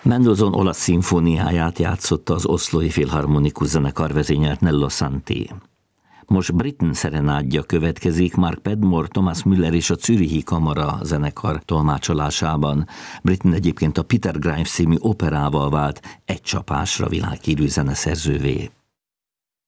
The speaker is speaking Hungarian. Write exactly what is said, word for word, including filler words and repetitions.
Mendelssohn olasz szimfóniáját játszotta az Oszlói Filharmonikus Zenekar vezényelt Nello Santi. Most Britten szerenádja következik Mark Padmore, Thomas Müller és a Zürichi Kamara zenekar tolmácsolásában. Britten egyébként a Peter Grimes című operával vált egy csapásra világhírű zeneszerzővé.